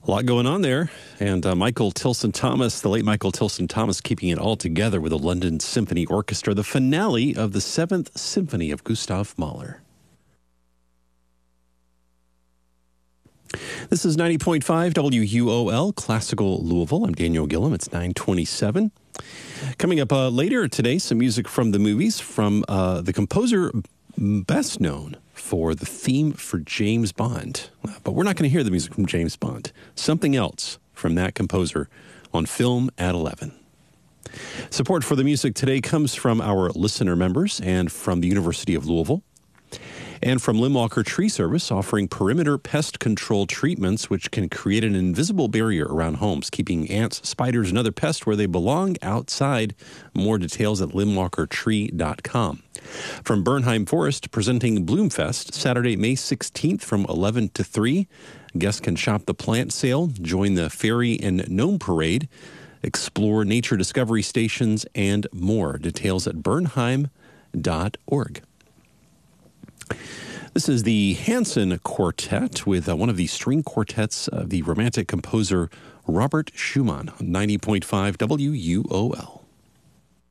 A lot going on there. And Michael Tilson Thomas, the late Michael Tilson Thomas, keeping it all together with the London Symphony Orchestra, the finale of the Seventh Symphony of Gustav Mahler. This is 90.5 WUOL, Classical Louisville. I'm Daniel Gillum. It's 9:27. Coming up later today, some music from the movies from the composer best known for the theme for James Bond. But we're not going to hear the music from James Bond. Something else from that composer on Film at 11. Support for the music today comes from our listener members and from the University of Louisville. And from Limwalker Tree Service, offering perimeter pest control treatments which can create an invisible barrier around homes, keeping ants, spiders, and other pests where they belong outside. More details at limwalkertree.com. From Bernheim Forest, presenting Bloomfest, Saturday, May 16th from 11 to 3. Guests can shop the plant sale, join the fairy and gnome parade, explore nature discovery stations, and more. Details at bernheim.org. This is the Hanson Quartet with one of the string quartets of the Romantic composer Robert Schumann on 90.5 WUOL.